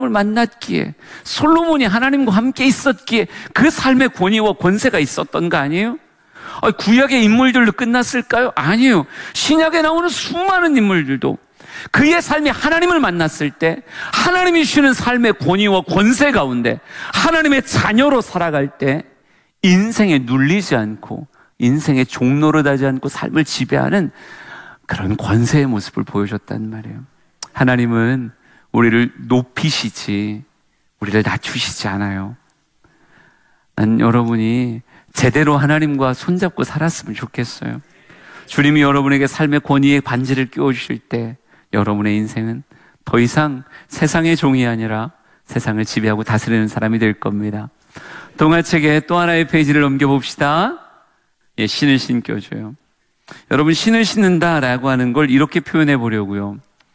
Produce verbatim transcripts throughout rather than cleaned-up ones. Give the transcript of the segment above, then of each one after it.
만났기에, 솔로몬이 하나님과 함께 있었기에 그 삶의 권위와 권세가 있었던 거 아니에요? 구약의 인물들로 끝났을까요? 아니에요. 신약에 나오는 수많은 인물들도 그의 삶이 하나님을 만났을 때, 하나님이 주시는 삶의 권위와 권세 가운데 하나님의 자녀로 살아갈 때 인생에 눌리지 않고, 인생의 종노릇하지 않고 삶을 지배하는 그런 권세의 모습을 보여줬단 말이에요. 하나님은 우리를 높이시지 우리를 낮추시지 않아요. 난 여러분이 제대로 하나님과 손잡고 살았으면 좋겠어요. 주님이 여러분에게 삶의 권위의 반지를 끼워주실 때 여러분의 인생은 더 이상 세상의 종이 아니라 세상을 지배하고 다스리는 사람이 될 겁니다. 동화책의 또 하나의 페이지를 넘겨봅시다. 예, 신을 신겨줘요. 여러분, 신을 신는다라고 하는 걸 이렇게 표현해 보려고요.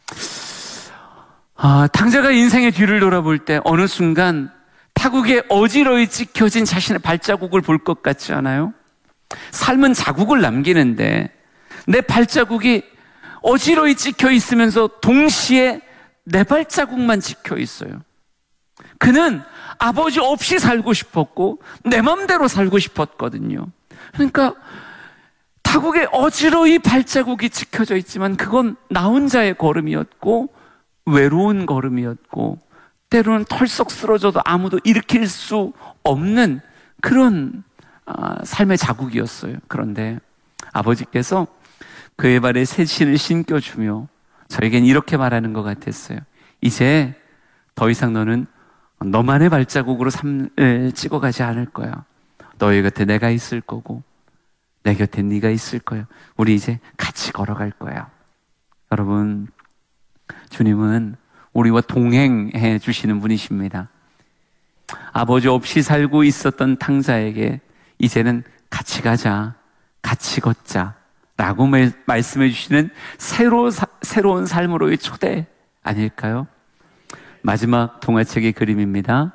아, 탕자가 인생의 뒤를 돌아볼 때 어느 순간 타국에 어지러이 찍혀진 자신의 발자국을 볼 것 같지 않아요? 삶은 자국을 남기는데 내 발자국이 어지러이 찍혀 있으면서 동시에 내 발자국만 찍혀 있어요. 그는 아버지 없이 살고 싶었고 내 맘대로 살고 싶었거든요. 그러니까 타국에 어지러이 발자국이 찍혀져 있지만 그건 나 혼자의 걸음이었고 외로운 걸음이었고 때로는 털썩 쓰러져도 아무도 일으킬 수 없는 그런 아, 삶의 자국이었어요. 그런데 아버지께서 그의 발에 새 신을 신겨주며 저에겐 이렇게 말하는 것 같았어요. 이제 더 이상 너는 너만의 발자국으로 삶을 찍어가지 않을 거야. 너의 곁에 내가 있을 거고 내 곁에 네가 있을 거야. 우리 이제 같이 걸어갈 거야. 여러분, 주님은 우리와 동행해 주시는 분이십니다. 아버지 없이 살고 있었던 탕자에게 이제는 같이 가자, 같이 걷자 라고 말씀해 주시는 새로, 새로운 삶으로의 초대 아닐까요? 마지막 동화책의 그림입니다.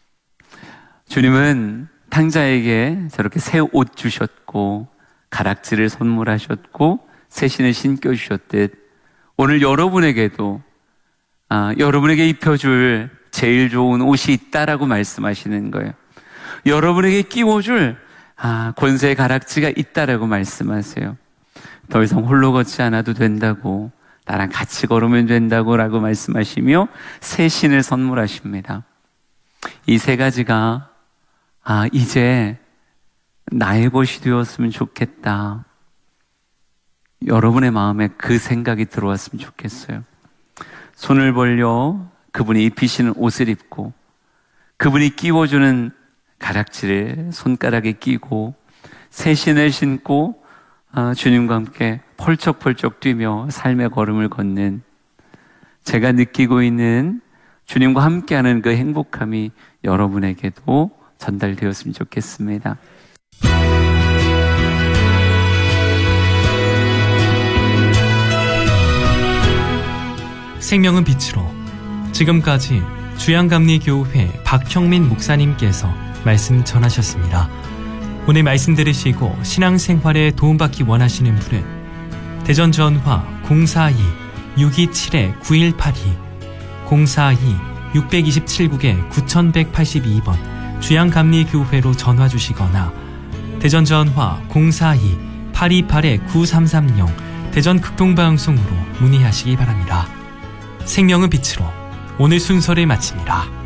주님은 탕자에게 저렇게 새 옷 주셨고 가락지를 선물하셨고 새 신을 신겨주셨듯 오늘 여러분에게도 아, 여러분에게 입혀줄 제일 좋은 옷이 있다라고 말씀하시는 거예요. 여러분에게 끼워줄 아, 권세의 가락지가 있다라고 말씀하세요. 더 이상 홀로 걷지 않아도 된다고, 나랑 같이 걸으면 된다고 라고 말씀하시며 새 신을 선물하십니다. 이 세 가지가 아, 이제 나의 것이 되었으면 좋겠다. 여러분의 마음에 그 생각이 들어왔으면 좋겠어요. 손을 벌려 그분이 입히시는 옷을 입고 그분이 끼워주는 가락지를 손가락에 끼고 새 신을 신고 주님과 함께 펄쩍펄쩍 뛰며 삶의 걸음을 걷는, 제가 느끼고 있는 주님과 함께하는 그 행복함이 여러분에게도 전달되었으면 좋겠습니다. 생명은 빛으로. 지금까지 주양감리교회 박형민 목사님께서 말씀 전하셨습니다. 오늘 말씀 들으시고 신앙생활에 도움받기 원하시는 분은 대전 전화 공사이 육이칠 구일팔이 공사이 육이칠 구 구일팔이 번 주양감리교회로 전화 주시거나 대전 전화 공사이 팔이팔 구삼삼공 대전 극동방송으로 문의하시기 바랍니다. 생명은 빛으로 오늘 순서를 마칩니다.